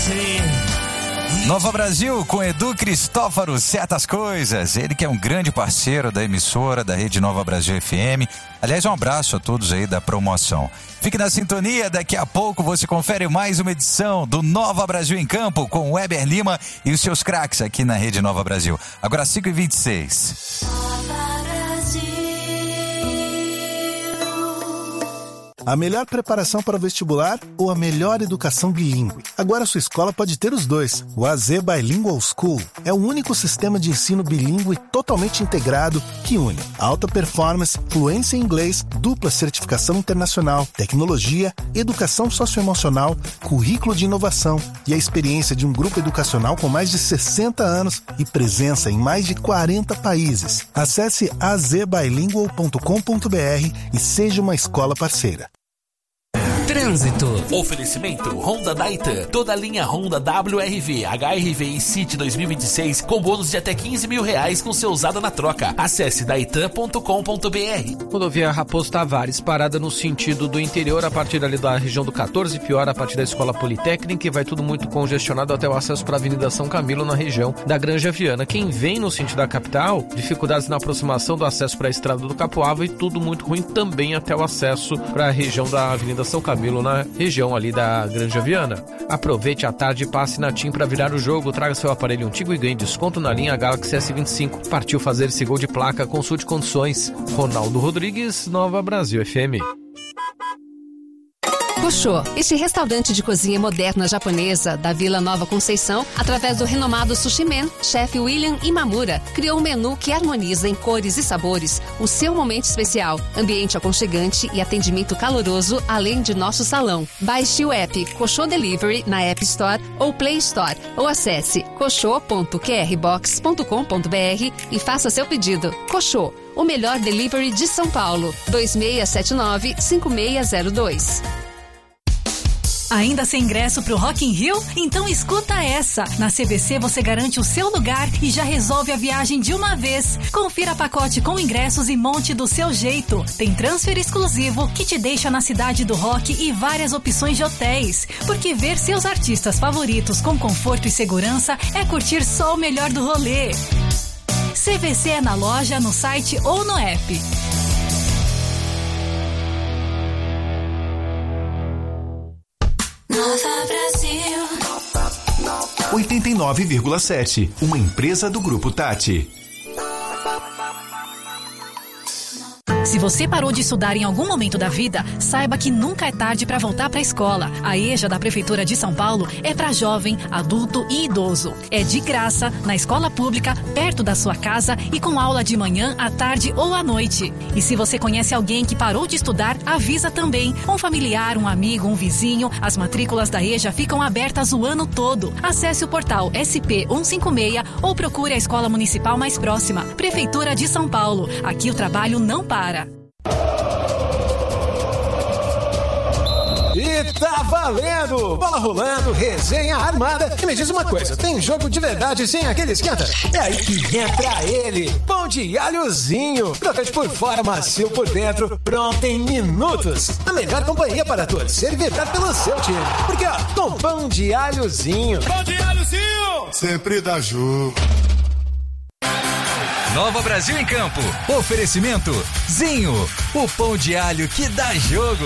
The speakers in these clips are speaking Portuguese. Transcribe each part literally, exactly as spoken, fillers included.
Nova Brasil com Edu Cristófaro, certas coisas. Ele que é um grande parceiro da emissora da Rede Nova Brasil F M. Aliás, um abraço a todos aí da promoção. Fique na sintonia, daqui a pouco você confere mais uma edição do Nova Brasil em Campo com o Weber Lima e os seus craques aqui na Rede Nova Brasil. Agora cinco e vinte e seis. A melhor preparação para o vestibular ou a melhor educação bilíngue? Agora sua escola pode ter os dois. O A Z Bilingual School é o único sistema de ensino bilíngue totalmente integrado que une alta performance, fluência em inglês, dupla certificação internacional, tecnologia, educação socioemocional, currículo de inovação e a experiência de um grupo educacional com mais de sessenta anos e presença em mais de quarenta países. Acesse a z bilingual ponto com ponto b r e seja uma escola parceira. Trânsito. Oferecimento Honda Daitan. Toda a linha Honda W R V, H R V e City dois mil e vinte e seis com bônus de até quinze mil reais com seu usado na troca. Acesse daitan ponto com ponto b r. Rodovia Raposo Tavares, parada no sentido do interior a partir ali da região do quatorze, pior a partir da Escola Politécnica e vai tudo muito congestionado até o acesso para a Avenida São Camilo na região da Granja Viana. Quem vem no sentido da capital, dificuldades na aproximação do acesso para a Estrada do Capoava e tudo muito ruim também até o acesso para a região da Avenida São Camilo na região ali da Granja Viana. Aproveite a tarde e passe na TIM para virar o jogo, traga seu aparelho antigo e ganhe desconto na linha Galaxy S vinte e cinco. Partiu fazer esse gol de placa, consulte condições. Ronaldo Rodrigues, Nova Brasil F M. Koshô, este restaurante de cozinha moderna japonesa da Vila Nova Conceição, através do renomado Sushi Man, chefe William Imamura, criou um menu que harmoniza em cores e sabores o seu momento especial, ambiente aconchegante e atendimento caloroso, além de nosso salão. Baixe o app Koshô Delivery na App Store ou Play Store ou acesse koshô ponto q r box ponto com ponto b r e faça seu pedido. Koshô, o melhor delivery de São Paulo. dois seis sete nove, cinco seis zero dois. Ainda sem ingresso pro Rock in Rio? Então escuta essa! Na C V C você garante o seu lugar e já resolve a viagem de uma vez. Confira pacote com ingressos e monte do seu jeito. Tem transfer exclusivo que te deixa na cidade do rock e várias opções de hotéis. Porque ver seus artistas favoritos com conforto e segurança é curtir só o melhor do rolê. C V C é na loja, no site ou no app. Nova Brasil oitenta e nove vírgula sete, uma empresa do Grupo Tati. Se você parou de estudar em algum momento da vida, saiba que nunca é tarde para voltar para a escola. A EJA da Prefeitura de São Paulo é para jovem, adulto e idoso. É de graça, na escola pública, perto da sua casa e com aula de manhã, à tarde ou à noite. E se você conhece alguém que parou de estudar, avisa também. Um familiar, um amigo, um vizinho, as matrículas da EJA ficam abertas o ano todo. Acesse o portal S P cento e cinquenta e seis ou procure a escola municipal mais próxima. Prefeitura de São Paulo. Aqui o trabalho não para. E tá valendo! Bola rolando, resenha armada. E me diz uma coisa, tem jogo de verdade sem aquele esquenta? É aí que entra ele, pão de alhozinho. Crocante por fora, macio por dentro, pronto em minutos. A melhor companhia para torcer e vibrar pelo seu time. Porque ó, com pão de alhozinho. Pão de alhozinho! Sempre dá jogo. Nova Brasil em Campo. Oferecimento Zinho, o pão de alho que dá jogo.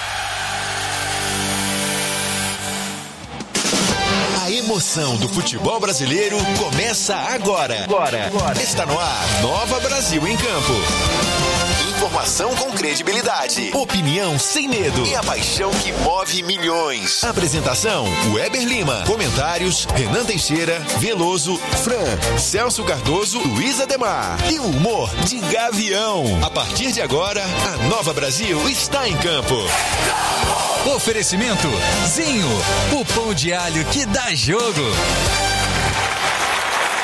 A emoção do futebol brasileiro começa agora. Agora. agora. Está no ar, Nova Brasil em Campo. Informação com credibilidade, opinião sem medo e a paixão que move milhões. Apresentação, Weber Lima. Comentários, Renan Teixeira, Veloso, Fran, Celso Cardoso, Luiz Ademar. E o humor de Gavião. A partir de agora, a Nova Brasil está em campo. Oferecimento Zinho, o pão de alho que dá jogo.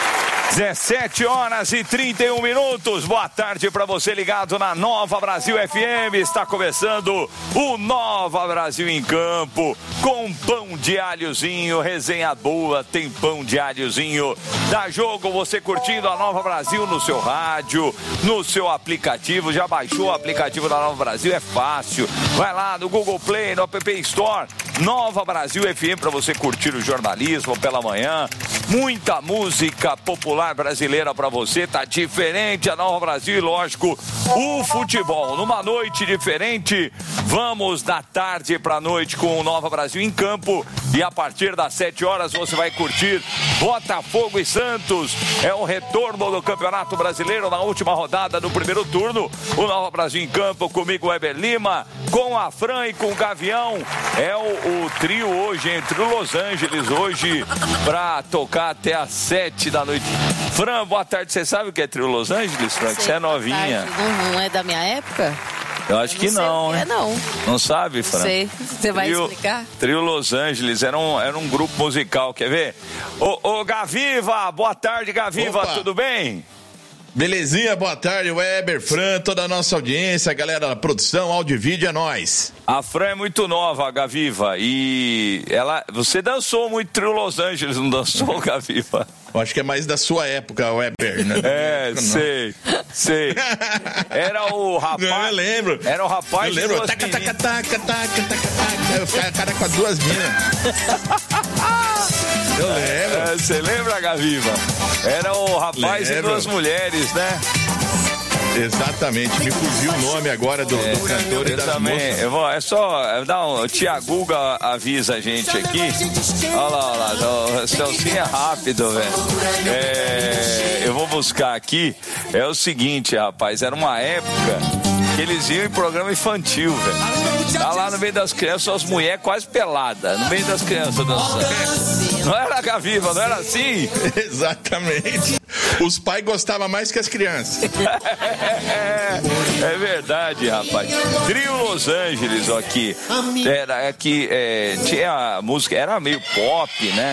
dezessete horas e trinta e um minutos. Boa tarde para você ligado na Nova Brasil F M. Está começando o Nova Brasil em Campo com pão de alhozinho, resenha boa, tem pão de alhozinho. Dá jogo você curtindo a Nova Brasil no seu rádio, no seu aplicativo. Já baixou o aplicativo da Nova Brasil? É fácil. Vai lá no Google Play, no App Store. Nova Brasil F M para você curtir o jornalismo pela manhã. Muita música popular brasileira para você. Tá diferente a Nova Brasil e, lógico, o futebol. Numa noite diferente, vamos da tarde para noite com o Nova Brasil em Campo. E a partir das sete horas você vai curtir Botafogo e Santos. É o retorno do Campeonato Brasileiro na última rodada do primeiro turno. O Nova Brasil em Campo comigo, Weber Lima, com a Fran e com o Gavião. É o, o trio hoje entre o Los Angeles hoje para tocar até às sete da noite. Fran, boa tarde. Você sabe o que é trio Los Angeles, Fran? Você é novinha. Não, não é da minha época? Eu acho eu não que não, né? É, não. Não sabe, Fran? Sei. Você vai trio, explicar? Trio Los Angeles, era um, era um grupo musical, quer ver? Ô, ô Gaviva, boa tarde, Gaviva, Opa. Tudo bem? Belezinha, boa tarde, Weber, Fran, toda a nossa audiência, galera da produção, áudio e vídeo, é nóis. A Fran é muito nova, a Gaviva, e ela, você dançou muito Trio Los Angeles, não dançou, Gaviva? Eu acho que é mais da sua época, Weber, né? É, não. sei, sei. Era o rapaz... Não, eu lembro. Era o rapaz... Eu lembro, taca, taca, taca, taca, taca, taca, eu ficava cara com as duas minas. Eu lembro. Você é, lembra, Gaviva? Era o rapaz lembro. E duas mulheres, né? Exatamente, me fugiu o nome agora do, é, do cantor e das também, moças. Eu vou, é só dar um... O Tiaguga avisa a gente aqui. Olha lá, olha lá. O Celcinho é rápido, velho. É, eu vou buscar aqui. É o seguinte, rapaz. Era uma época que eles iam em programa infantil, velho. Tá lá no meio das crianças, as mulheres quase peladas. No meio das crianças dançando. Não era Gaviva, não era assim? Exatamente. Os pais gostavam mais que as crianças. É, é verdade, rapaz. Trio Los Angeles, ó, aqui. Era aqui, é, tinha a música, era meio pop, né?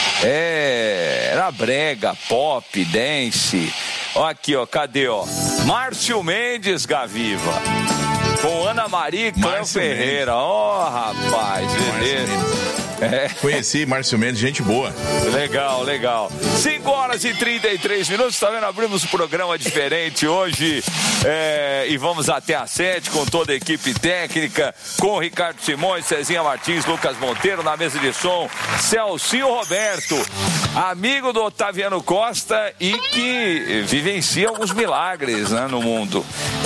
É, era brega, pop, dance. Ó, aqui, ó, cadê, ó? Márcio Mendes, Gaviva. Com Ana Maria e Cléo Ferreira. Ó, oh, rapaz, beleza. É. Conheci Márcio Mendes, gente boa. Legal, legal. cinco horas e trinta e três minutos, tá vendo? Abrimos um programa diferente hoje é, e vamos até às sete com toda a equipe técnica, com o Ricardo Simões, Cezinha Martins, Lucas Monteiro na mesa de som, Celcinho Roberto, amigo do Otaviano Costa e que vivencia alguns milagres, né, no mundo.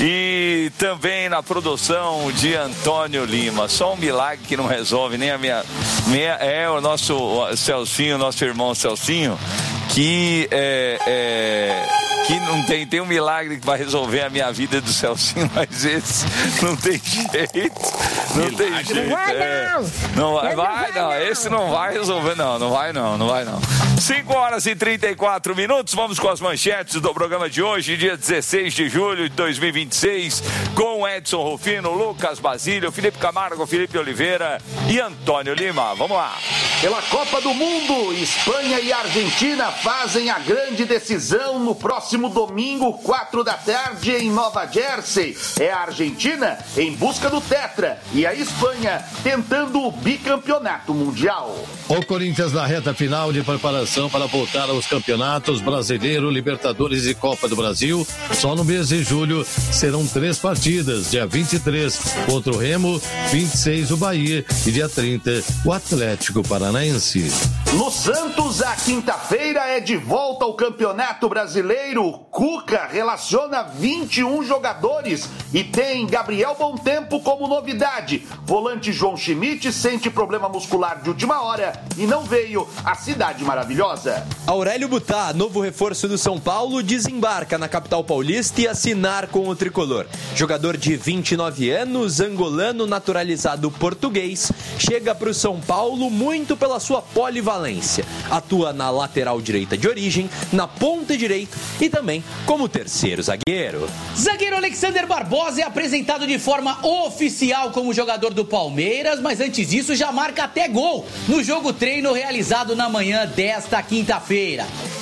E também na produção de Antônio Lima. Só um milagre que não resolve nem a minha... minha é o nosso o Celcinho, nosso irmão Celcinho, que é, é, que não tem, tem um milagre que vai resolver a minha vida do Celcinho, mas esse não tem jeito, não milagre. Tem jeito. Não vai é, não, não vai, vai não, não, esse não vai resolver não, não vai não, não vai não. cinco horas e trinta e quatro minutos, vamos com as manchetes do programa de hoje, dia dezesseis de julho de dois mil e vinte e seis, com Edson Rufino, Lucas Basílio, Felipe Camargo, Felipe Oliveira e Antônio Lima. Vamos lá. Pela Copa do Mundo, Espanha e Argentina fazem a grande decisão no próximo domingo, quatro da tarde, em Nova Jersey. É a Argentina em busca do Tetra e a Espanha tentando o bicampeonato mundial. O Corinthians na reta final de preparação para voltar aos campeonatos Brasileiro, Libertadores e Copa do Brasil. Só no mês de julho serão três partidas. Dia vinte e três contra o Remo, vinte e seis o Bahia e dia trinta o Atlético Paranaense. No Santos, a quinta-feira é de volta ao Campeonato Brasileiro. Cuca relaciona vinte e um jogadores e tem Gabriel Bontempo como novidade. Volante João Schmidt sente problema muscular de última hora e não veio à Cidade Maravilhosa. Aurélio Butá, novo reforço do São Paulo, desembarca na capital paulista e assinar com o tricolor. Jogador de vinte e nove anos, angolano naturalizado português, chega para o São Paulo muito pela sua polivalência. Atua na lateral direita de origem, na ponta direita e também como terceiro zagueiro. Zagueiro Alexander Barbosa é apresentado de forma oficial como jogador do Palmeiras, mas antes disso já marca até gol no jogo treino realizado na manhã desta quinta-feira.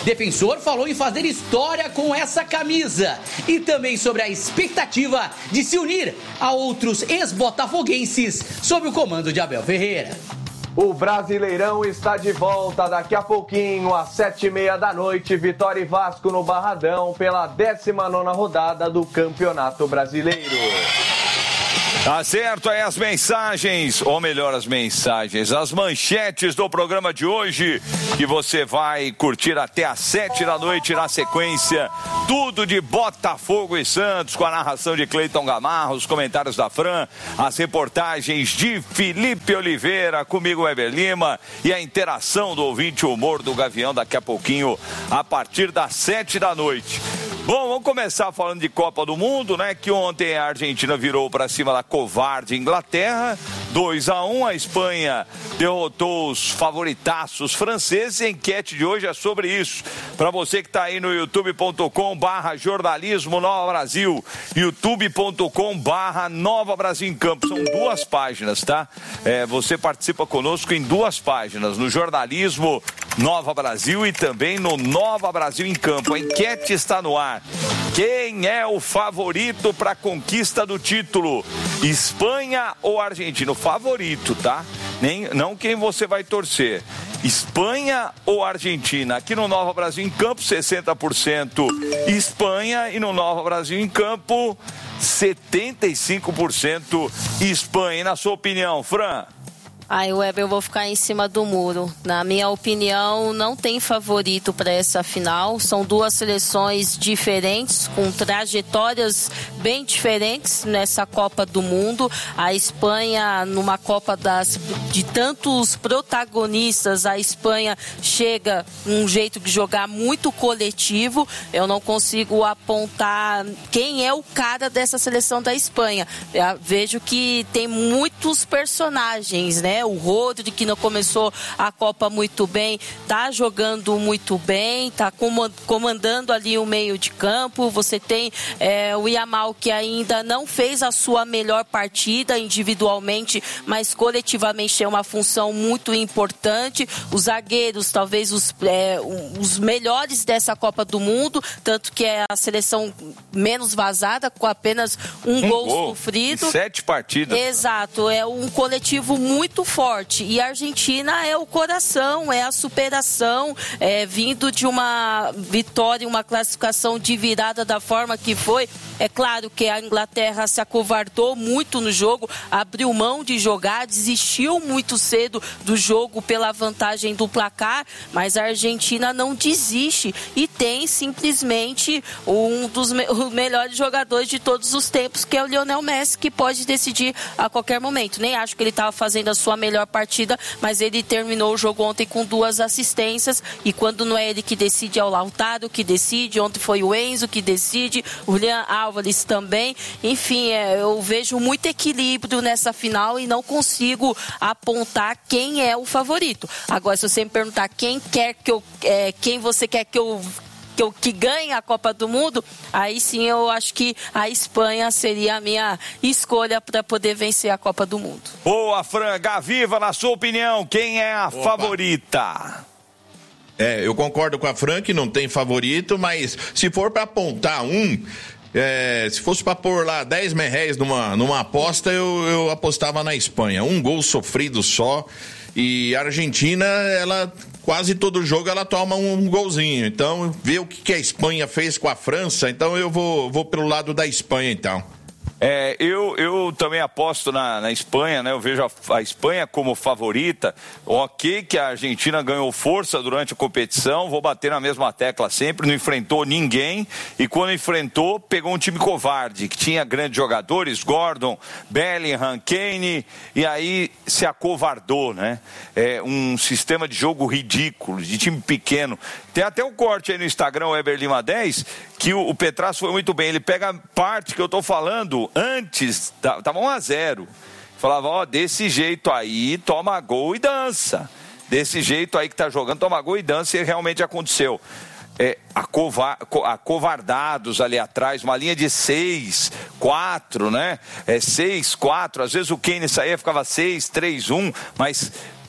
Defensor falou em fazer história com essa camisa e também sobre a expectativa de se unir a outros ex-botafoguenses sob o comando de Abel Ferreira. O Brasileirão está de volta daqui a pouquinho, às sete e meia da noite. Vitória e Vasco no Barradão pela décima nona rodada do Campeonato Brasileiro. Tá certo, aí as mensagens, ou melhor, as mensagens, as manchetes do programa de hoje, que você vai curtir até às sete da noite na sequência. Tudo de Botafogo e Santos, com a narração de Cleiton Gamarra, os comentários da Fran, as reportagens de Felipe Oliveira, comigo Weber Lima, e a interação do ouvinte, o humor do Gavião, daqui a pouquinho, a partir das sete da noite. Bom, vamos começar falando de Copa do Mundo, né? Que ontem a Argentina virou para cima da covarde Inglaterra, dois a um. A Espanha derrotou os favoritaços franceses. A enquete de hoje é sobre isso. Para você que está aí no youtube ponto com barra jornalismo Nova Brasil, youtube ponto com barra Nova Brasil em Campo. São duas páginas, tá? É, você participa conosco em duas páginas, no jornalismo Nova Brasil e também no Nova Brasil em Campo. A enquete está no ar. Quem é o favorito para a conquista do título? Espanha ou Argentina? O favorito, tá? Nem, não quem você vai torcer. Espanha ou Argentina? Aqui no Nova Brasil em Campo, sessenta por cento Espanha, e no Nova Brasil em Campo, setenta e cinco por cento Espanha. E na sua opinião, Fran? Ai, Weber, eu vou ficar em cima do muro. Na minha opinião, não tem favorito para essa final. São duas seleções diferentes, com trajetórias bem diferentes nessa Copa do Mundo. A Espanha, numa Copa das, de tantos protagonistas, a Espanha chega um jeito de jogar muito coletivo. Eu não consigo apontar quem é o cara dessa seleção da Espanha. Eu vejo que tem muitos personagens, né? O Rodri, que não começou a Copa muito bem, tá jogando muito bem, tá comandando ali o meio de campo. Você tem é, o Yamal, que ainda não fez a sua melhor partida individualmente, mas coletivamente é uma função muito importante. Os zagueiros, talvez os, é, os melhores dessa Copa do Mundo, tanto que é a seleção menos vazada, com apenas um, um gol, gol sofrido. Sete partidas. Exato, é um coletivo muito forte. E a Argentina é o coração, é a superação, é, vindo de uma vitória, uma classificação de virada da forma que foi. É claro que a Inglaterra se acovardou muito no jogo, abriu mão de jogar, desistiu muito cedo do jogo pela vantagem do placar, mas a Argentina não desiste e tem simplesmente um dos me- melhores jogadores de todos os tempos, que é o Lionel Messi, que pode decidir a qualquer momento. Nem acho que ele estava fazendo a sua melhor partida, mas ele terminou o jogo ontem com duas assistências, e quando não é ele que decide, é o Lautaro que decide. Ontem foi o Enzo que decide, o Julián Álvares também. Enfim, é, eu vejo muito equilíbrio nessa final e não consigo apontar quem é o favorito. Agora, se você me perguntar quem quer que eu, é, quem você quer que eu Que, que ganhe a Copa do Mundo, aí sim eu acho que a Espanha seria a minha escolha para poder vencer a Copa do Mundo. Boa, Fran. Gaviva, na sua opinião, quem é a Opa. favorita? É, eu concordo com a Fran que não tem favorito, mas se for para apontar um, é, se fosse para pôr lá dez mil reais numa, numa aposta, eu, eu apostava na Espanha. Um gol sofrido só. E a Argentina, ela quase todo jogo ela toma um golzinho. Então, vê o que a Espanha fez com a França. Então, eu vou, vou pelo lado da Espanha, então. É, eu, eu também aposto na, na Espanha, né? Eu vejo a, a Espanha como favorita. Ok que a Argentina ganhou força durante a competição, vou bater na mesma tecla sempre, não enfrentou ninguém, e quando enfrentou, pegou um time covarde, que tinha grandes jogadores, Gordon, Bellingham, Kane, e aí se acovardou, né? É um sistema de jogo ridículo, de time pequeno. Tem até um corte aí no Instagram, o Weber Lima dez, que o, o Petrasso foi muito bem. Ele pega a parte que eu tô falando antes, tava um a zero. Falava, ó, desse jeito aí, toma gol e dança. Desse jeito aí que tá jogando, toma gol e dança, e realmente aconteceu. É, acovar, acovardados ali atrás, uma linha de seis, quatro, né? É, seis, quatro, às vezes o Kane saía, ficava seis, três, um, mas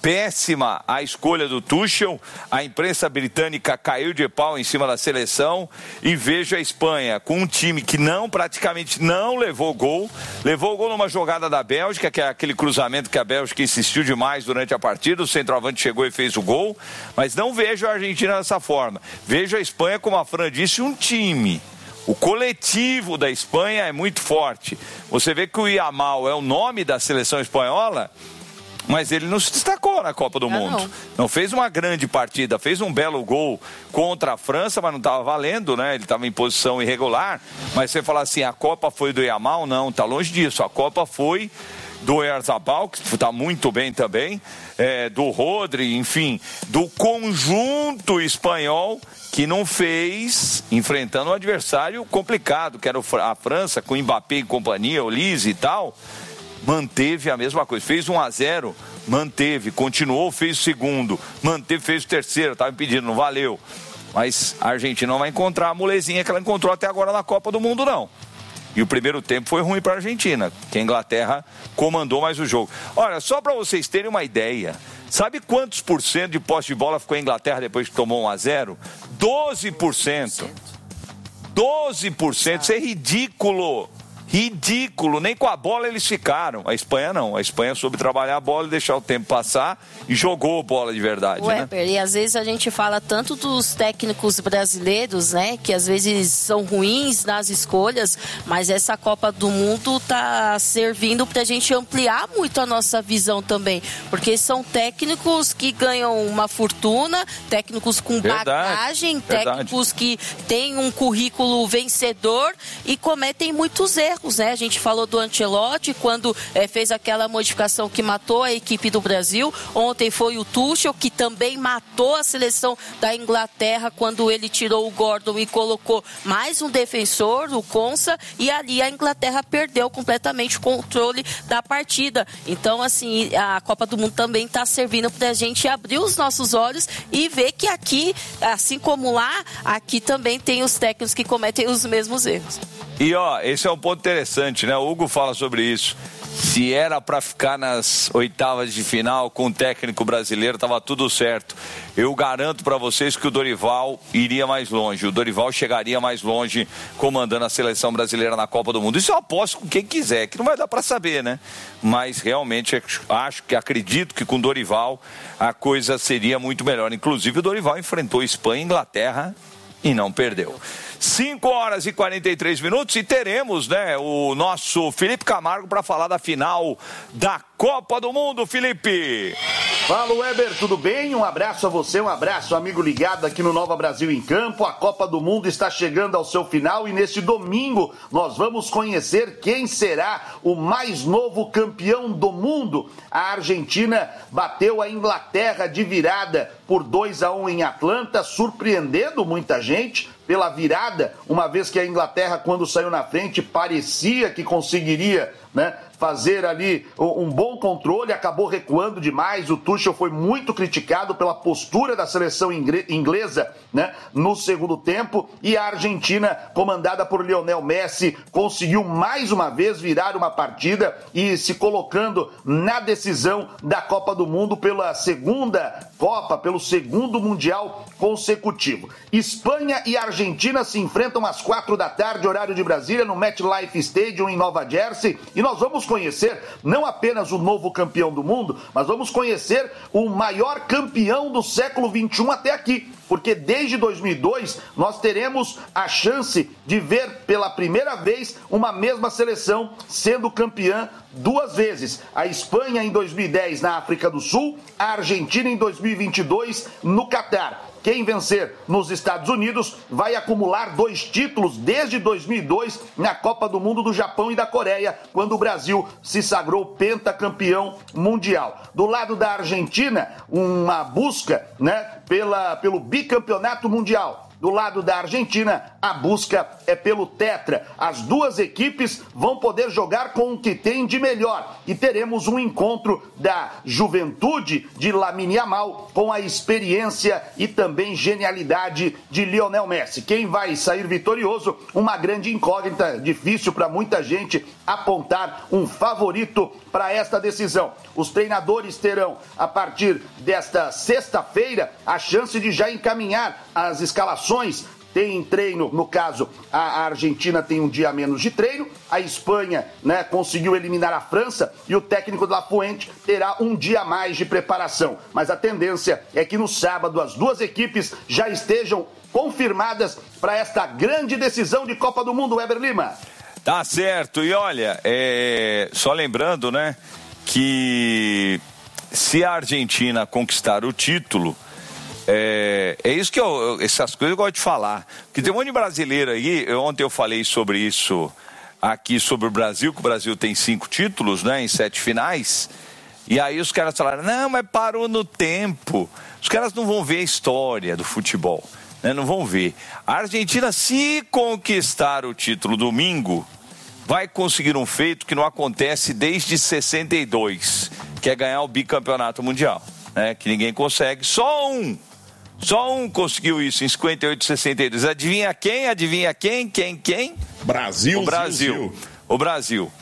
péssima a escolha do Tuchel, a imprensa britânica caiu de pau em cima da seleção e vejo a Espanha com um time que não, praticamente não levou gol, levou gol numa jogada da Bélgica, que é aquele cruzamento que a Bélgica insistiu demais durante a partida, o centroavante chegou e fez o gol, mas não vejo a Argentina dessa forma, vejo a Espanha, como a Fran disse, um time. O coletivo da Espanha é muito forte. Você vê que o Yamal é o nome da seleção espanhola, mas ele não se destacou na Copa do Mundo. Não. não fez uma grande partida, fez um belo gol contra a França, mas não estava valendo, né? Ele estava em posição irregular. Mas você fala assim, a Copa foi do Yamal? Não, está longe disso. A Copa foi do Oyarzabal, que está muito bem também, é, do Rodri, enfim, do conjunto espanhol que não fez, enfrentando um adversário complicado, que era a França, com Mbappé e companhia, Olise e tal, manteve a mesma coisa. Fez um a zero, manteve, continuou, fez o segundo, manteve, fez o terceiro, estava impedindo, não valeu. Mas a Argentina não vai encontrar a molezinha que ela encontrou até agora na Copa do Mundo, não. E o primeiro tempo foi ruim para a Argentina, que a Inglaterra comandou mais o jogo. Olha, só para vocês terem uma ideia, sabe quantos por cento de posse de bola ficou a Inglaterra depois que tomou um a zero? doze por cento. doze por cento, isso é ridículo. Ridículo, nem com a bola eles ficaram. A Espanha não, a Espanha soube trabalhar a bola e deixar o tempo passar e jogou bola de verdade, Weber, né? E às vezes a gente fala tanto dos técnicos brasileiros, né, que às vezes são ruins nas escolhas, mas essa Copa do Mundo tá servindo pra gente ampliar muito a nossa visão também, porque são técnicos que ganham uma fortuna, técnicos com verdade, bagagem, verdade. técnicos que têm um currículo vencedor e cometem muitos erros. Né? A gente falou do Ancelotti quando é, fez aquela modificação que matou a equipe do Brasil. Ontem foi o Tuchel que também matou a seleção da Inglaterra quando ele tirou o Gordon e colocou mais um defensor, o Konsa, e ali a Inglaterra perdeu completamente o controle da partida. Então, assim, a Copa do Mundo também está servindo para a gente abrir os nossos olhos e ver que aqui, assim como lá, aqui também tem os técnicos que cometem os mesmos erros. E ó, esse é um ponto interessante, né? O Hugo fala sobre isso. Se era para ficar nas oitavas de final com o técnico brasileiro, estava tudo certo. Eu garanto para vocês que o Dorival iria mais longe. O Dorival chegaria mais longe comandando a seleção brasileira na Copa do Mundo. Isso eu aposto com quem quiser, que não vai dar para saber, né? Mas realmente acho que acredito que com o Dorival a coisa seria muito melhor. Inclusive o Dorival enfrentou Espanha e Inglaterra e não perdeu. cinco horas e quarenta e três minutos e teremos, né, o nosso Felipe Camargo para falar da final da Copa do Mundo, Felipe. Fala, Weber, tudo bem? Um abraço a você, um abraço, amigo ligado aqui no Nova Brasil em Campo. A Copa do Mundo está chegando ao seu final e neste domingo nós vamos conhecer quem será o mais novo campeão do mundo. A Argentina bateu a Inglaterra de virada por dois a um em Atlanta, surpreendendo muita gente pela virada, uma vez que a Inglaterra, quando saiu na frente, parecia que conseguiria, né, fazer ali um bom controle, acabou recuando demais. O Tuchel foi muito criticado pela postura da seleção inglesa, né, no segundo tempo, e a Argentina, comandada por Lionel Messi, conseguiu mais uma vez virar uma partida e se colocando na decisão da Copa do Mundo pela segunda Copa, pelo segundo Mundial consecutivo. Espanha e Argentina se enfrentam às quatro da tarde, horário de Brasília, no MetLife Stadium em Nova Jersey, e nós vamos conhecer não apenas o novo campeão do mundo, mas vamos conhecer o maior campeão do século vinte e um até aqui, porque desde dois mil e dois nós teremos a chance de ver pela primeira vez uma mesma seleção sendo campeã duas vezes. A Espanha em dois mil e dez na África do Sul, a Argentina em dois mil e vinte e dois no Catar. Quem vencer nos Estados Unidos vai acumular dois títulos desde dois mil e dois na Copa do Mundo do Japão e da Coreia, quando o Brasil se sagrou pentacampeão mundial. Do lado da Argentina, uma busca, né, pela, pelo bicampeonato mundial. Do lado da Argentina, a busca é pelo tetra. As duas equipes vão poder jogar com o que tem de melhor e teremos um encontro da juventude de Lamine Yamal com a experiência e também genialidade de Lionel Messi. Quem vai sair vitorioso? Uma grande incógnita, difícil para muita gente apontar um favorito para esta decisão. Os treinadores terão, a partir desta sexta-feira, a chance de já encaminhar as escalações. Tem treino, no caso, a Argentina tem um dia a menos de treino, a Espanha, né, conseguiu eliminar a França e o técnico da Fuente terá um dia a mais de preparação. Mas a tendência é que no sábado as duas equipes já estejam confirmadas para esta grande decisão de Copa do Mundo, Weber Lima. Tá certo, e olha, é... só lembrando, né, que se a Argentina conquistar o título, é, é isso que eu, essas coisas eu gosto de falar, porque tem um monte de brasileiro aí, eu, ontem eu falei sobre isso aqui, sobre o Brasil, que o Brasil tem cinco títulos, né, em sete finais, e aí os caras falaram, não, mas parou no tempo, os caras não vão ver a história do futebol. Né, não vão ver. A Argentina, se conquistar o título domingo, vai conseguir um feito que não acontece desde sessenta e dois, que é ganhar o bicampeonato mundial, né, que ninguém consegue. Só um, só um conseguiu isso em cinquenta e oito e sessenta e dois. Adivinha quem? Adivinha quem? Quem? Quem? Brasil. O Brasil. Zil, zil. O Brasil.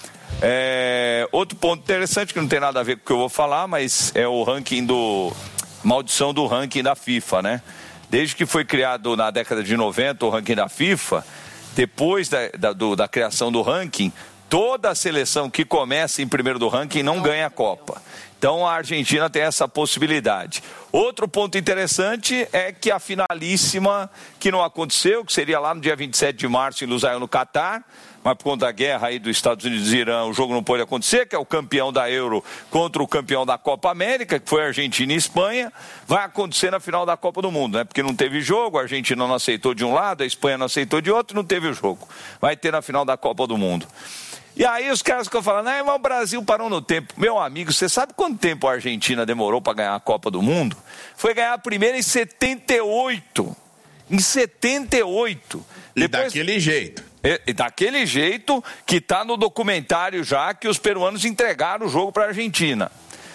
É, outro ponto interessante que não tem nada a ver com o que eu vou falar, mas é o ranking do... maldição do ranking da FIFA, né? Desde que foi criado na década de noventa o ranking da FIFA, depois da, da, do, da criação do ranking, toda a seleção que começa em primeiro do ranking não ganha a Copa. Então a Argentina tem essa possibilidade. Outro ponto interessante é que a finalíssima, que não aconteceu, que seria lá no dia vinte e sete de março em Lusail, no Catar, mas por conta da guerra aí dos Estados Unidos e Irã, o jogo não pôde acontecer, que é o campeão da Euro contra o campeão da Copa América, que foi a Argentina e Espanha, vai acontecer na final da Copa do Mundo, né? Porque não teve jogo, a Argentina não aceitou de um lado, a Espanha não aceitou de outro, não teve o jogo. Vai ter na final da Copa do Mundo. E aí os caras ficam falando, ah, mas o Brasil parou no tempo. Meu amigo, você sabe quanto tempo a Argentina demorou para ganhar a Copa do Mundo? Foi ganhar a primeira em setenta e oito. Em setenta e oito. E Depois... daquele jeito. E daquele jeito que está no documentário já que os peruanos entregaram o jogo para a Argentina.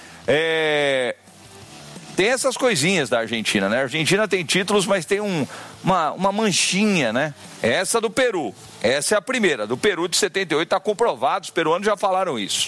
É... Tem essas coisinhas da Argentina, né? A Argentina tem títulos, mas tem um, uma, uma manchinha, né? Essa do Peru. Essa é a primeira. Do Peru de setenta e oito está comprovado, os peruanos já falaram isso.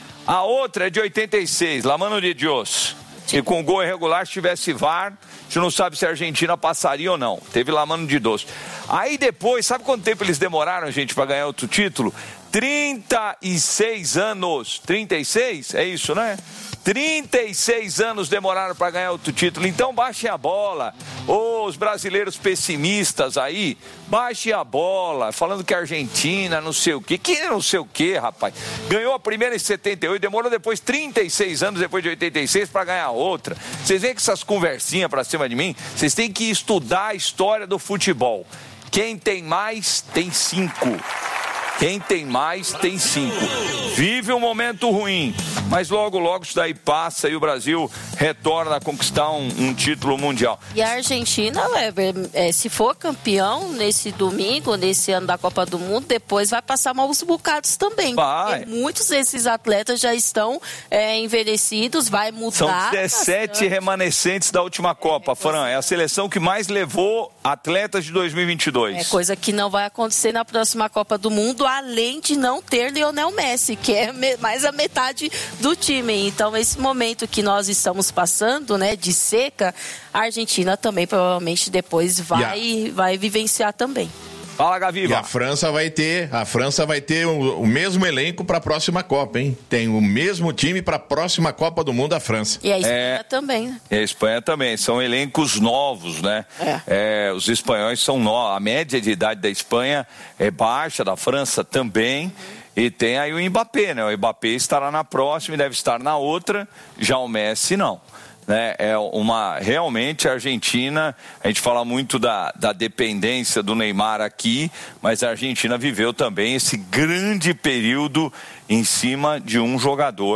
A outra é de oitenta e seis, La Mano de Dios. E com gol irregular, se tivesse V A R, a gente não sabe se a Argentina passaria ou não. Teve La Mano de Dios. Aí depois, sabe quanto tempo eles demoraram, gente, para ganhar outro título? trinta e seis anos. trinta e seis? É isso, né? trinta e seis anos demoraram para ganhar outro título. Então baixem a bola. Ô, os brasileiros pessimistas aí, baixem a bola, falando que a Argentina não sei o quê. Que não sei o quê, rapaz. Ganhou a primeira em setenta e oito, demorou depois trinta e seis anos, depois de oitenta e seis, para ganhar a outra. Vocês veem que essas conversinhas para cima de mim, vocês têm que estudar a história do futebol. Quem tem mais, tem cinco. Quem tem mais, tem cinco. Vive um momento ruim, mas logo, logo isso daí passa e o Brasil retorna a conquistar um, um título mundial. E a Argentina, Weber, é, se for campeão nesse domingo, nesse ano da Copa do Mundo, depois vai passar maus bocados também. Vai. Muitos desses atletas já estão é, envelhecidos, vai mudar. São dezessete bastante. Remanescentes da última Copa, é, Fran. É a seleção que mais levou atletas de dois mil e vinte e dois. É coisa que não vai acontecer na próxima Copa do Mundo, além de não ter Lionel Messi, que é mais a metade do time. Então, esse momento que nós estamos passando, né, de seca, a Argentina também provavelmente depois vai, yeah. vai vivenciar também. Fala, Gaviva. E a França vai ter, a França vai ter o, o mesmo elenco para a próxima Copa, hein? Tem o mesmo time para a próxima Copa do Mundo, a França. E a Espanha é, também, né? E a Espanha também. São elencos novos, né? É. É, os espanhóis são novos. A média de idade da Espanha é baixa, da França também. E tem aí o Mbappé, né? O Mbappé estará na próxima e deve estar na outra. Já o Messi, não. Né, é uma, realmente a Argentina, a gente fala muito da, da dependência do Neymar aqui, mas a Argentina viveu também esse grande período em cima de um jogador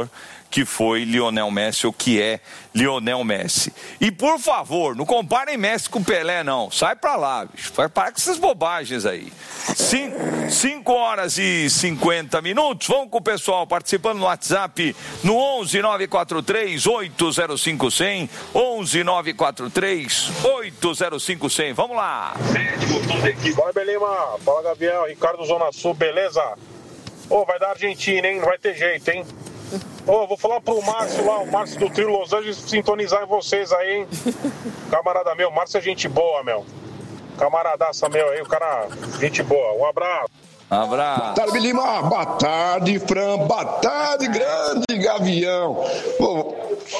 que foi Lionel Messi, ou que é Lionel Messi. E, por favor, não comparem Messi com Pelé, não. Sai pra lá, bicho. Vai parar com essas bobagens aí. cinco horas e cinquenta minutos. Vamos com o pessoal participando no WhatsApp no onze nove quatro três oito zero cinco zero zero. onze nove quatro três oito zero cinco zero zero. Vamos lá. Fala, Belima. Fala, Gabriel. Ricardo Zona Sul, beleza? Ô, oh, vai dar Argentina, hein? Não vai ter jeito, hein? Ô, oh, vou falar pro Márcio lá, o Márcio do Trio Los Angeles, sintonizar em vocês aí, hein? Camarada meu, Márcio é gente boa, meu. Camaradaça meu aí, o cara, gente boa. Um abraço. Abraço. Boa tarde, Lima. Boa tarde, Fran. Boa tarde, grande Gavião. Pô,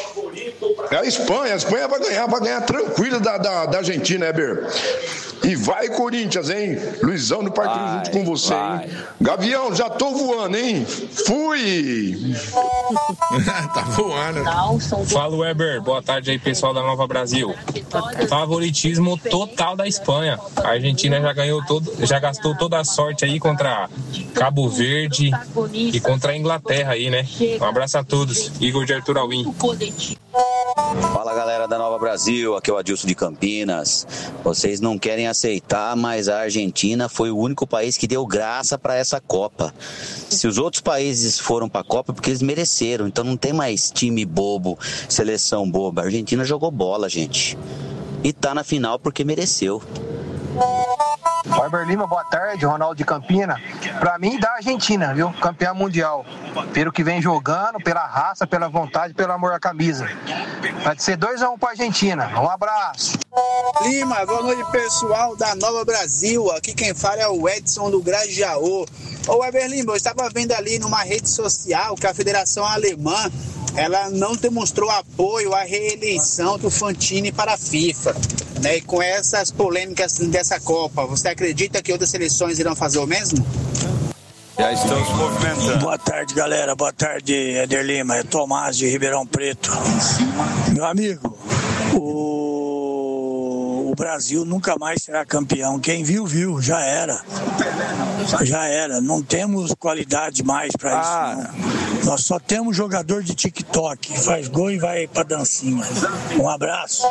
é a Espanha. A Espanha vai ganhar, vai ganhar tranquilo da, da, da Argentina, Eber. E vai, Corinthians, hein? Luizão do Parque junto com você, vai. Hein? Gavião, já tô voando, hein? Fui! Tá voando. Fala, Weber. Boa tarde aí, pessoal da Nova Brasil. Favoritismo total da Espanha. A Argentina já ganhou todo, já gastou toda a sorte aí contra Cabo Verde e contra a Inglaterra aí, né? Um abraço a todos. Igor de Arthur Alvim. Fala, galera da Nova Brasil, aqui é o Adilson de Campinas. Vocês não querem aceitar, mas a Argentina foi o único país que deu graça para essa Copa. Se os outros países foram para a Copa é porque eles mereceram, então não tem mais time bobo, seleção boba. A Argentina jogou bola, gente. E tá na final porque mereceu. Weber Lima, boa tarde, Ronaldo de Campina. Pra mim, da Argentina, viu? Campeã mundial. Pelo que vem jogando, pela raça, pela vontade, pelo amor à camisa. Vai ser dois a um pra Argentina. Um abraço. Lima, boa noite, pessoal da Nova Brasil. Aqui quem fala é o Edson do Grajaú. Ô, Weber Lima, eu estava vendo ali numa rede social que a Federação Alemã ela não demonstrou apoio à reeleição do Fantini para a FIFA. Né? E com essas polêmicas dessa Copa, você acredita que outras seleções irão fazer o mesmo? Já estamos movimentando. Boa tarde, galera. Boa tarde, Eder Lima. É Tomás de Ribeirão Preto. Meu amigo, o... o Brasil nunca mais será campeão. Quem viu, viu. Já era. Já era. Não temos qualidade mais para ah. isso, não. Nós só temos jogador de TikTok. Faz gol e vai pra dancinha. Um abraço.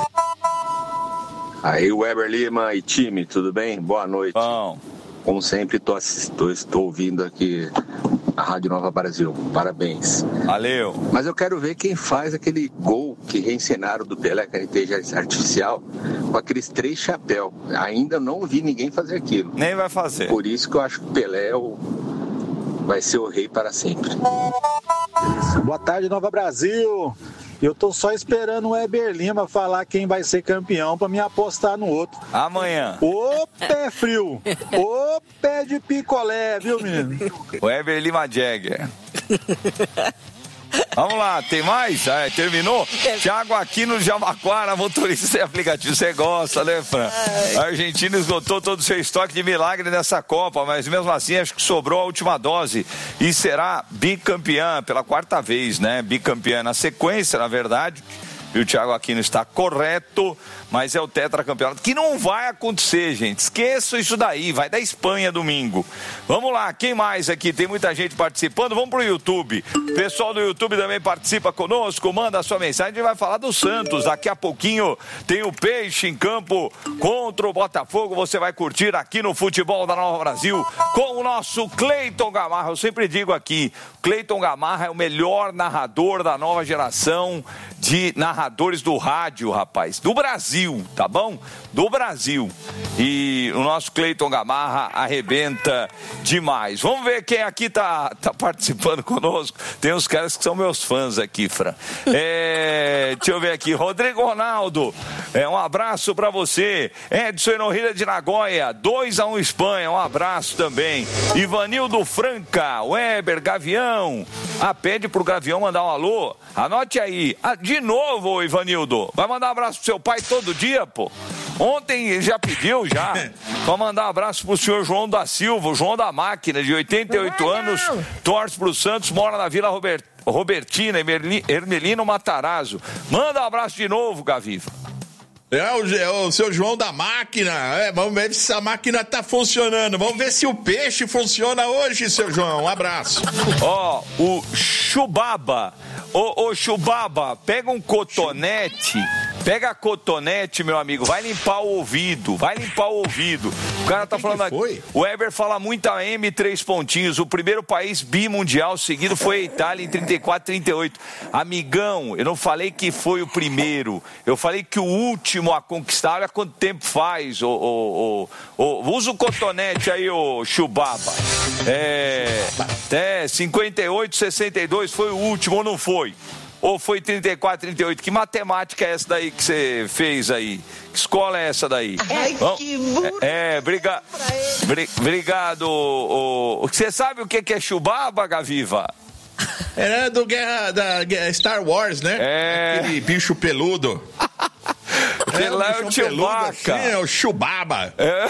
Aí, Weber Lima e time, tudo bem? Boa noite. Bom. Como sempre, tô assistindo, estou ouvindo aqui a Rádio Nova Brasil. Parabéns. Valeu. Mas eu quero ver quem faz aquele gol que reencenaram do Pelé com a inteligência artificial com aqueles três chapéus. Ainda não vi ninguém fazer aquilo. Nem vai fazer. Por isso que eu acho que o Pelé é o... vai ser o rei para sempre. Boa tarde, Nova Brasil. Eu tô só esperando o Weber Lima falar quem vai ser campeão pra me apostar no outro. Amanhã. Ô pé frio. Ô pé de picolé, viu, menino? Weber Lima Jagger. Vamos lá, tem mais? Ah, terminou? Thiago Aquino Jamaquara, motorista de aplicativo. Você gosta, né, Fran? A Argentina esgotou todo o seu estoque de milagre nessa Copa, mas mesmo assim acho que sobrou a última dose e será bicampeã pela quarta vez, né? Bicampeã na sequência, na verdade. E o Thiago Aquino está correto, mas é o tetracampeonato que não vai acontecer, gente. Esqueçam isso daí, vai da Espanha domingo. Vamos lá, quem mais aqui? Tem muita gente participando, vamos pro YouTube. O pessoal do YouTube também participa conosco, manda a sua mensagem, a gente vai falar do Santos. Daqui a pouquinho tem o Peixe em campo contra o Botafogo. Você vai curtir aqui no Futebol da Nova Brasil com o nosso Cleiton Gamarra. Eu sempre digo aqui, Cleiton Gamarra é o melhor narrador da nova geração de narradores do rádio, rapaz, do Brasil, tá bom? Do Brasil. E o nosso Cleiton Gamarra arrebenta demais. Vamos ver quem aqui tá, tá participando conosco. Tem uns caras que são meus fãs aqui, Fran. É, deixa eu ver aqui. Rodrigo Ronaldo, é, um abraço pra você. Edson Enorrida de Nagoya, dois a um Espanha, um abraço também. Ivanildo Franca, Weber, Gavião. Ah, pede pro Gavião mandar um alô. Anote aí. Ah, de novo, Ivanildo. Vai mandar um abraço pro seu pai todo dia, pô? Ontem ele já pediu, já. Vai mandar um abraço pro senhor João da Silva, o João da Máquina, de oitenta e oito anos, torce pro Santos, mora na Vila Robert... Robertina, Ermelino Matarazzo. Manda um abraço de novo, Gaviva. É o, é o seu João da máquina. É, vamos ver se a máquina tá funcionando. Vamos ver se o peixe funciona hoje, seu João. Um abraço. Ó, oh, o Chubaba. Ô, ô, Chubaba, pega um cotonete. Pega a cotonete, meu amigo, vai limpar o ouvido, vai limpar o ouvido. O cara tá falando aqui, o Weber fala muito a M, três pontinhos. O primeiro país bimundial seguido foi a Itália em trinta e quatro, trinta e oito. Amigão, eu não falei que foi o primeiro, eu falei que o último a conquistar. Olha quanto tempo faz, ô, ô, ô, ô, usa o cotonete aí, ô Chubaba. É, é, cinquenta e oito, sessenta e dois foi o último ou não foi? Ou foi trinta e quatro, trinta e oito? Que matemática é essa daí que você fez aí? Que escola é essa daí? Ai, Bom, que burro. É, é briga, bri, obrigado. O, o, você sabe o que é Chubaba, Gaviva? É do Guerra, da Star Wars, né? É. Aquele bicho peludo. É, lá é o Chewbacca. Assim, é o Chubaba. É,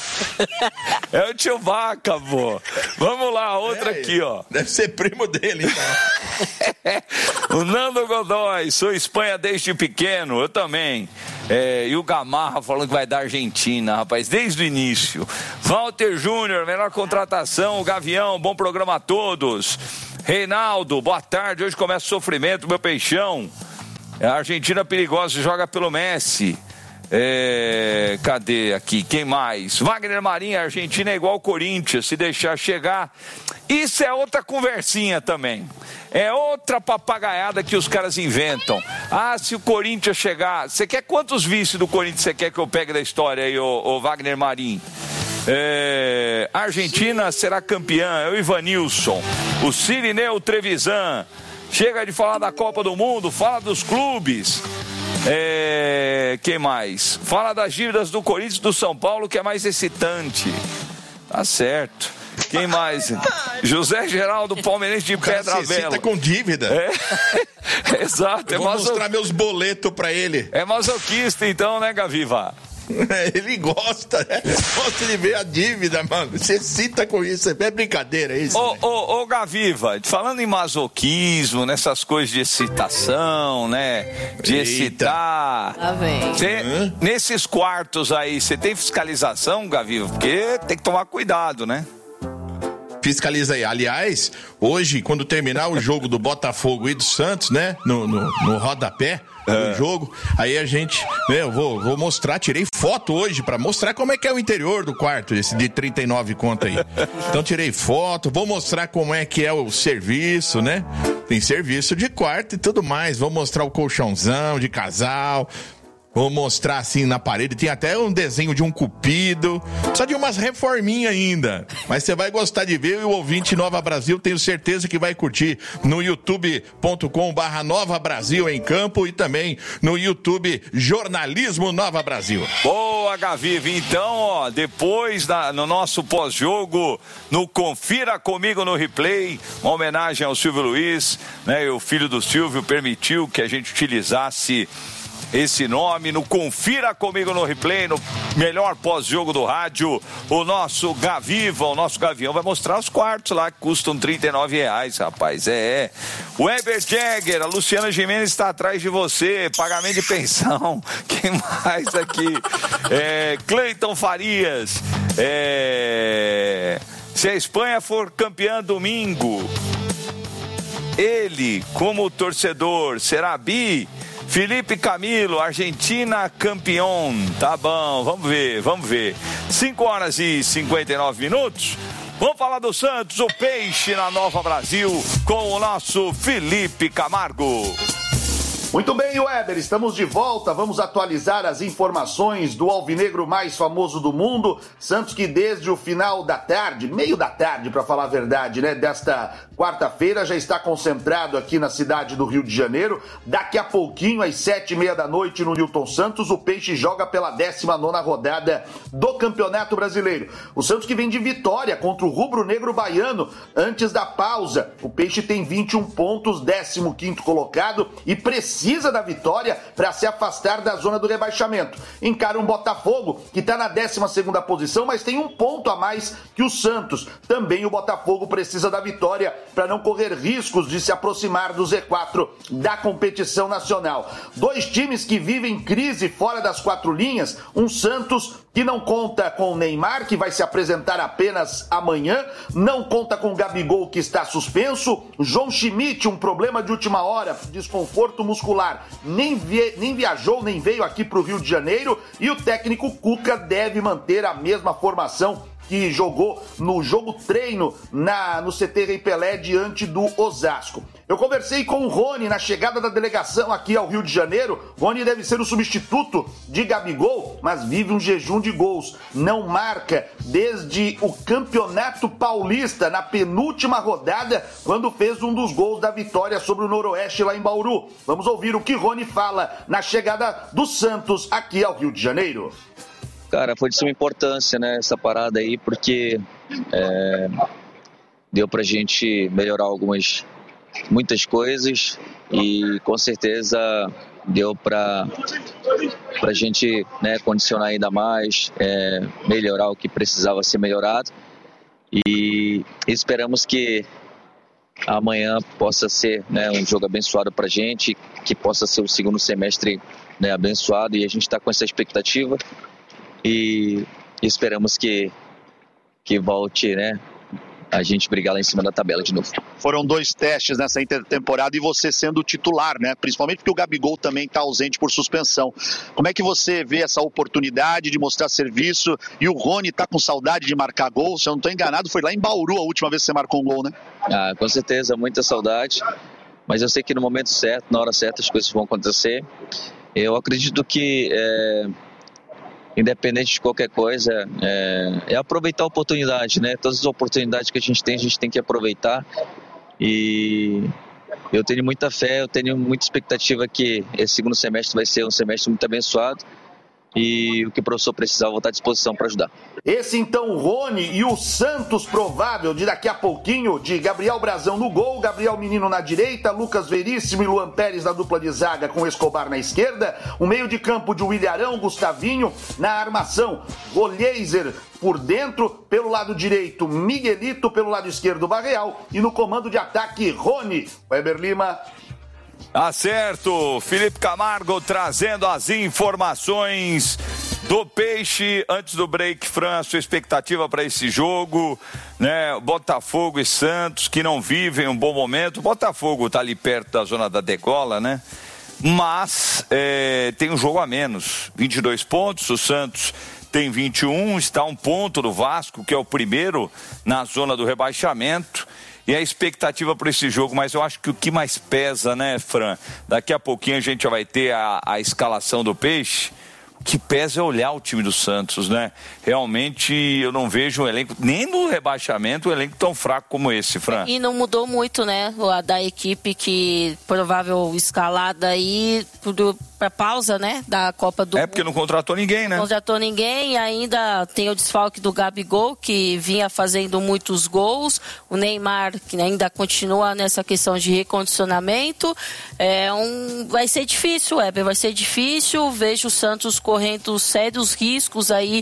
é o Chewbacca, pô. Vamos lá, outra é, aqui, ó. Deve ser primo dele, então. O Nando Godoy, sou Espanha desde pequeno, eu também. É, e o Gamarra falando que vai dar Argentina, rapaz, desde o início. Walter Júnior, melhor contratação, o Gavião, bom programa a todos. Reinaldo, boa tarde, hoje começa o sofrimento, meu peixão. A Argentina perigosa, joga pelo Messi. É, cadê aqui? Quem mais? Wagner Marinho, a Argentina é igual ao Corinthians, se deixar chegar. Isso é outra conversinha também. É outra papagaiada que os caras inventam. Ah, se o Corinthians chegar... Você quer quantos vices do Corinthians você quer que eu pegue da história aí, ô, ô Wagner Marinho? É, a Argentina será campeã, é o Ivanilson. O Cirineu Trevisan. Chega de falar da Copa do Mundo, fala dos clubes. É, quem mais? Fala das dívidas do Corinthians e do São Paulo, que é mais excitante. Tá certo. Quem mais? José Geraldo, palmeirense de Pedra Bela. Você com dívida. É, exato. Eu vou é maso... mostrar meus boletos pra ele. É masoquista então, né, Gaviva? Ele gosta, né? Gosta de ver a dívida, mano. Você cita com isso, é brincadeira, é isso? Ô, né? ô, ô, Gaviva, falando em masoquismo, nessas coisas de excitação, né? De Eita. excitar. Tá bem. Cê, hum? Nesses quartos aí, você tem fiscalização, Gaviva? Porque tem que tomar cuidado, né? Fiscaliza aí. Aliás, hoje, quando terminar o jogo do Botafogo e do Santos, né? No, no, no rodapé. É. Do jogo, aí a gente, né, eu vou, vou mostrar, tirei foto hoje pra mostrar como é que é o interior do quarto, esse de trinta e nove conto aí. Então tirei foto, vou mostrar como é que é o serviço, né? Tem serviço de quarto e tudo mais, vou mostrar o colchãozão de casal. Vou mostrar assim na parede, tem até um desenho de um cupido, só de umas reforminhas ainda, mas você vai gostar de ver, e o ouvinte Nova Brasil tenho certeza que vai curtir no youtube ponto com barra Nova Brasil em Campo e também no YouTube Jornalismo Nova Brasil. Boa, Gaviva, então, ó, depois da, no nosso pós-jogo, no Confira Comigo no Replay, uma homenagem ao Silvio Luiz, né, o filho do Silvio permitiu que a gente utilizasse esse nome, no Confira Comigo no Replay, no melhor pós-jogo do rádio, o nosso Gaviva, o nosso Gavião vai mostrar os quartos lá, que custam trinta e nove reais, rapaz, é, é. O Weber Jäger, a Luciana Gimenez está atrás de você, pagamento de pensão, quem mais aqui? É, Cleiton Farias, é, se a Espanha for campeã domingo, ele, como torcedor, será bi? Felipe Camilo, Argentina campeão. Tá bom, vamos ver, vamos ver. cinco horas e cinquenta e nove minutos. Vamos falar do Santos, o Peixe na Nova Brasil, com o nosso Felipe Camargo. Muito bem, Weber, estamos de volta, vamos atualizar as informações do alvinegro mais famoso do mundo, Santos, que desde o final da tarde, meio da tarde para falar a verdade, né, desta quarta-feira, já está concentrado aqui na cidade do Rio de Janeiro. Daqui a pouquinho, às sete e meia da noite, no Newton Santos, o Peixe joga pela décima nona rodada do Campeonato Brasileiro. O Santos que vem de vitória contra o rubro-negro baiano antes da pausa. O Peixe tem vinte e um pontos, décimo quinto colocado, e precisa precisa da vitória para se afastar da zona do rebaixamento. Encara um Botafogo que está na décima segunda posição, mas tem um ponto a mais que o Santos. Também o Botafogo precisa da vitória para não correr riscos de se aproximar do Z quatro da competição nacional. Dois times que vivem crise fora das quatro linhas, um Santos que não conta com o Neymar, que vai se apresentar apenas amanhã, não conta com o Gabigol, que está suspenso, João Schmidt, um problema de última hora, desconforto muscular, nem, vi- nem viajou, nem veio aqui para o Rio de Janeiro, e o técnico Cuca deve manter a mesma formação que jogou no jogo treino na, no C T Rei Pelé diante do Osasco. Eu conversei com o Rony na chegada da delegação aqui ao Rio de Janeiro. Rony deve ser o substituto de Gabigol, mas vive um jejum de gols. Não marca desde o Campeonato Paulista, na penúltima rodada, quando fez um dos gols da vitória sobre o Noroeste lá em Bauru. Vamos ouvir o que Rony fala na chegada do Santos aqui ao Rio de Janeiro. Cara, foi de suma importância, né, essa parada aí, porque é, deu pra gente melhorar algumas, muitas coisas e com certeza deu pra, pra gente, né, condicionar ainda mais, é, melhorar o que precisava ser melhorado e esperamos que amanhã possa ser, né, um jogo abençoado pra gente, que possa ser o segundo semestre, né, abençoado, e a gente tá com essa expectativa. E esperamos que, que volte, né, a gente brigar lá em cima da tabela de novo. Foram dois testes nessa intertemporada e você sendo titular, né? Principalmente porque o Gabigol também está ausente por suspensão. Como é que você vê essa oportunidade de mostrar serviço? E o Rony está com saudade de marcar gol? Se eu não estou enganado, foi lá em Bauru a última vez que você marcou um gol, né? Ah, com certeza, muita saudade. Mas eu sei que no momento certo, na hora certa, as coisas vão acontecer. Eu acredito que... É... independente de qualquer coisa, é, é aproveitar a oportunidade, né? Todas as oportunidades que a gente tem, a gente tem que aproveitar. E eu tenho muita fé, eu tenho muita expectativa que esse segundo semestre vai ser um semestre muito abençoado. E o que o professor precisar, eu vou estar à disposição para ajudar. Esse então o Rony e o Santos provável de daqui a pouquinho, de Gabriel Brazão no gol, Gabriel Menino na direita, Lucas Veríssimo e Luan Pérez na dupla de zaga com Escobar na esquerda, o meio de campo de William Arão, Gustavinho na armação, Golheiser por dentro, pelo lado direito Miguelito, pelo lado esquerdo Barreal e no comando de ataque Rony. Weber Lima. Tá certo, Felipe Camargo trazendo as informações do Peixe. Antes do break, Fran, sua expectativa para esse jogo, né? Botafogo e Santos que não vivem um bom momento. O Botafogo tá ali perto da zona da degola, né? Mas é, tem um jogo a menos, vinte e dois pontos, o Santos tem vinte e um, está um ponto do Vasco, que é o primeiro na zona do rebaixamento. E a expectativa para esse jogo, mas eu acho que o que mais pesa, né, Fran? Daqui a pouquinho a gente já vai ter a, a escalação do Peixe. O que pesa é olhar o time do Santos, né? Realmente eu não vejo um elenco, nem no rebaixamento, um elenco tão fraco como esse, Fran. E não mudou muito, né, a da equipe que provável escalada aí para pausa, né, da Copa do É porque não contratou ninguém, né? Não contratou ninguém, ainda tem o desfalque do Gabigol, que vinha fazendo muitos gols, o Neymar, que ainda continua nessa questão de recondicionamento. É um... Vai ser difícil, Weber, vai ser difícil, vejo o Santos correndo sérios riscos aí,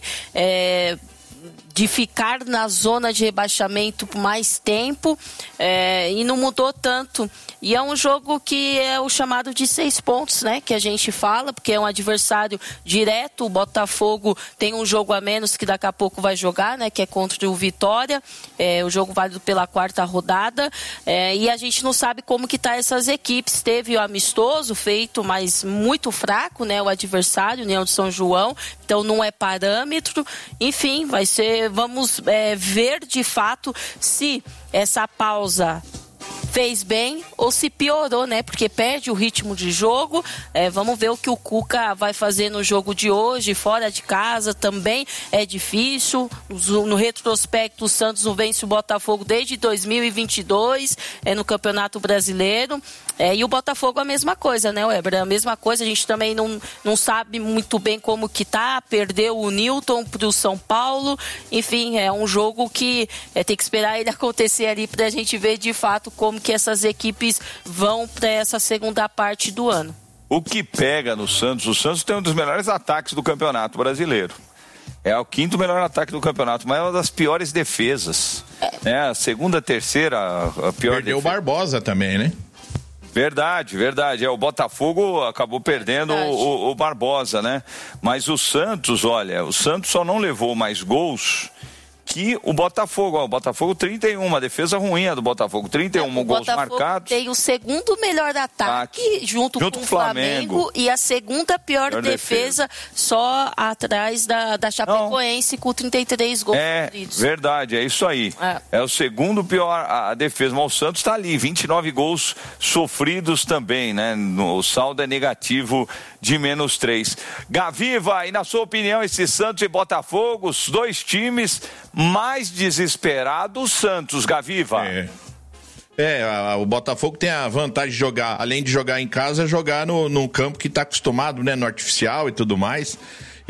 é, de ficar na zona de rebaixamento por mais tempo, é, e não mudou tanto. E é um jogo que é o chamado de seis pontos, né? Que a gente fala, porque é um adversário direto. O Botafogo tem um jogo a menos que daqui a pouco vai jogar, né? Que é contra o Vitória. É, o jogo válido pela quarta rodada. É, e a gente não sabe como que tá essas equipes. Teve o amistoso feito, mas muito fraco, né? O adversário, União de São João. Então não é parâmetro. Enfim, vai ser... Vamos é, ver de fato se essa pausa fez bem ou se piorou, né? Porque perde o ritmo de jogo. É, vamos ver o que o Cuca vai fazer no jogo de hoje, fora de casa também é difícil. No retrospecto, o Santos não vence o Botafogo desde dois mil e vinte e dois, é, no Campeonato Brasileiro. É, e o Botafogo é a mesma coisa, né, Weber? É a mesma coisa, a gente também não, não sabe muito bem como que tá, perdeu o Newton pro São Paulo, enfim, é um jogo que é, tem que esperar ele acontecer ali pra gente ver de fato como que essas equipes vão para essa segunda parte do ano. o que pega no Santos, o Santos tem um dos melhores ataques do Campeonato Brasileiro. É o quinto melhor ataque do campeonato, mas é uma das piores defesas. É, a segunda, terceira, a pior Perdeu defesa. o Barbosa também, né? Verdade, verdade. É, o Botafogo acabou perdendo o, o Barbosa, né? Mas o Santos, olha, o Santos só não levou mais gols que o Botafogo. Ó, o Botafogo trinta e um, uma defesa ruim a do Botafogo, trinta e um o gols Botafogo marcados. Tem o segundo melhor ataque junto, junto com o Flamengo. Flamengo e a segunda pior, pior defesa, defesa só atrás da, da Chapecoense, não, com trinta e três gols. É verdade, é isso aí. É, é o segundo pior a, a defesa, mas o Santos está ali, vinte e nove gols sofridos também, né? O saldo é negativo de menos três. Gaviva, e na sua opinião, esse Santos e Botafogo, os dois times mais desesperados, o Santos, Gaviva. É. É, a, o Botafogo tem a vantagem de jogar, além de jogar em casa, jogar no, no campo que está acostumado, né, no artificial e tudo mais.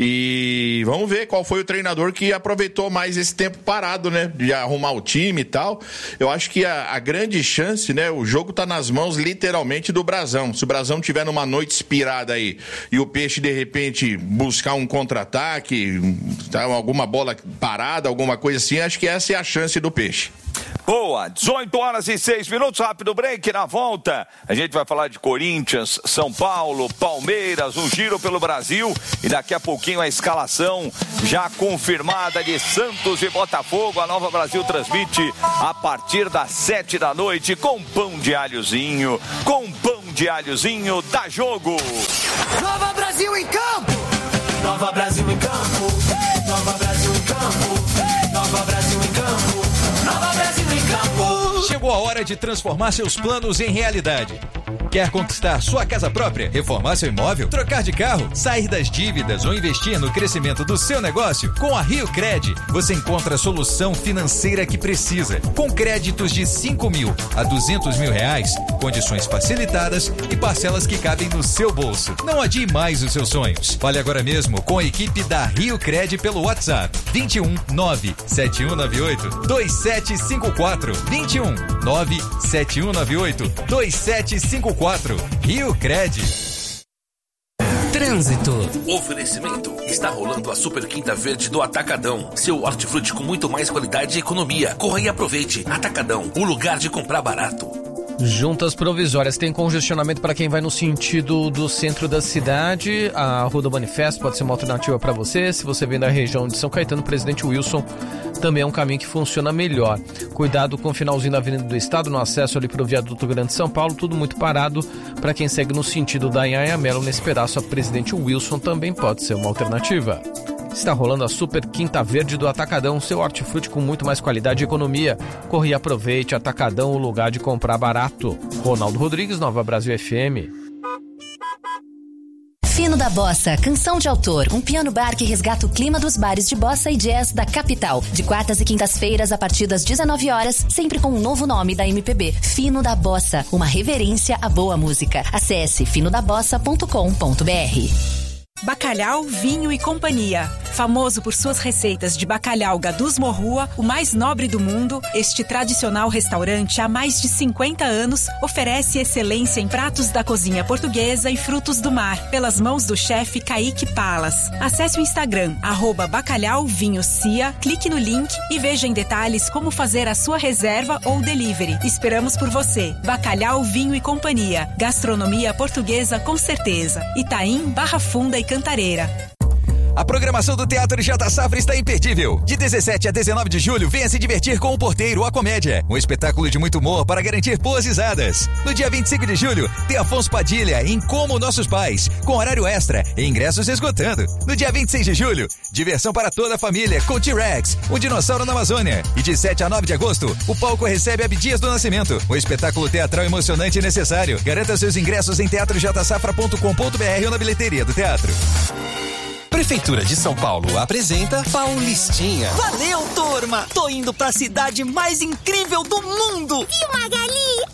E vamos ver qual foi o treinador que aproveitou mais esse tempo parado, né? De arrumar o time e tal. Eu acho que a, a grande chance, né? O jogo tá nas mãos, literalmente, do Brasão. Se o Brasão tiver numa noite inspirada aí e o Peixe, de repente, buscar um contra-ataque, tá, alguma bola parada, alguma coisa assim, acho que essa é a chance do Peixe. Boa, dezoito horas e seis minutos, rápido break. Na volta a gente vai falar de Corinthians, São Paulo, Palmeiras, um giro pelo Brasil e daqui a pouquinho a escalação já confirmada de Santos e Botafogo. A Nova Brasil transmite a partir das sete da noite com pão de alhozinho, com pão de alhozinho, dá jogo. Nova Brasil em campo, Nova Brasil em campo, Nova Brasil em campo, Nova Brasil em campo, Nova Brasil em campo. Chegou a hora de transformar seus planos em realidade. Quer conquistar sua casa própria, reformar seu imóvel, trocar de carro, sair das dívidas ou investir no crescimento do seu negócio? Com a Rio Cred, você encontra a solução financeira que precisa. Com créditos de cinco mil a duzentos mil reais, condições facilitadas e parcelas que cabem no seu bolso. Não adie mais os seus sonhos. Fale agora mesmo com a equipe da Rio Cred pelo WhatsApp vinte e um nove sete um nove oito dois sete cinco quatro vinte e um nove sete um nove oito dois sete cinco quatro. Rio Cred. Trânsito. Oferecimento. Está rolando a Super Quinta Verde do Atacadão. Seu hortifruti com muito mais qualidade e economia. Corra e aproveite. Atacadão, o lugar de comprar barato. Juntas provisórias. Tem congestionamento para quem vai no sentido do centro da cidade. A Rua do Manifesto pode ser uma alternativa para você. Se você vem da região de São Caetano, Presidente Wilson também é um caminho que funciona melhor. Cuidado com o finalzinho da Avenida do Estado, no acesso ali para o Viaduto Grande São Paulo. Tudo muito parado para quem segue no sentido da Anhanguera. Nesse pedaço, a Presidente Wilson também pode ser uma alternativa. Está rolando a Super Quinta Verde do Atacadão, seu hortifruti com muito mais qualidade e economia. Corre e aproveite, Atacadão, o lugar de comprar barato. Ronaldo Rodrigues, Nova Brasil F M. Fino da Bossa, canção de autor, um piano bar que resgata o clima dos bares de bossa e jazz da capital. De quartas e quintas-feiras, a partir das dezenove horas, sempre com um novo nome da M P B. Fino da Bossa, uma reverência à boa música. Acesse fino da bossa ponto com ponto b r. Bacalhau, Vinho e Companhia. Famoso por suas receitas de bacalhau Gadus Morrua, o mais nobre do mundo, este tradicional restaurante há mais de cinquenta anos oferece excelência em pratos da cozinha portuguesa e frutos do mar, pelas mãos do chefe Kaique Palas. Acesse o Instagram, arroba Bacalhau Vinho Cia, clique no link e veja em detalhes como fazer a sua reserva ou delivery. Esperamos por você. Bacalhau, Vinho e Companhia. Gastronomia portuguesa com certeza. Itaim, Barra Funda e Cantareira. A programação do Teatro J Safra está imperdível. De dezessete a dezenove de julho, venha se divertir com O Porteiro, a Comédia. Um espetáculo de muito humor para garantir boas risadas. No dia vinte e cinco de julho, tem Afonso Padilha em Como Nossos Pais, com horário extra e ingressos esgotando. No dia vinte e seis de julho, diversão para toda a família com T-Rex, um dinossauro na Amazônia. E de sete a nove de agosto, o palco recebe Abdias do Nascimento, um espetáculo teatral emocionante e necessário. Garanta seus ingressos em teatro j safra ponto com ponto b r ou na bilheteria do teatro. Prefeitura de São Paulo apresenta Paulistinha. Valeu, turma! Tô indo pra cidade mais incrível do mundo! Viu, Magali? Ah,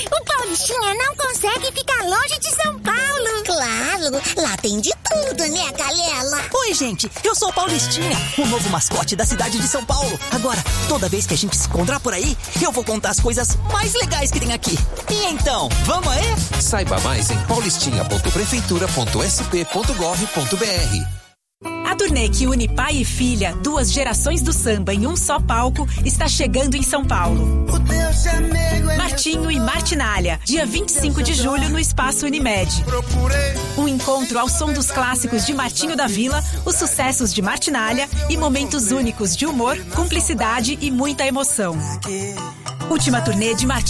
O Paulistinha não consegue ficar longe de São Paulo. Claro, lá tem de tudo, né, Galela? Oi, gente, eu sou o Paulistinha, o novo mascote da cidade de São Paulo. Agora, toda vez que a gente se encontrar por aí, eu vou contar as coisas mais legais que tem aqui. E então, vamos aí? Saiba mais em paulistinha ponto prefeitura ponto s p ponto gov ponto b r. A turnê que une pai e filha, duas gerações do samba em um só palco, está chegando em São Paulo. Martinho e Martinália, dia vinte e cinco de julho no Espaço Unimed. Um encontro ao som dos clássicos de Martinho da Vila, os sucessos de Martinália e momentos únicos de humor, cumplicidade e muita emoção. Última turnê de Martinho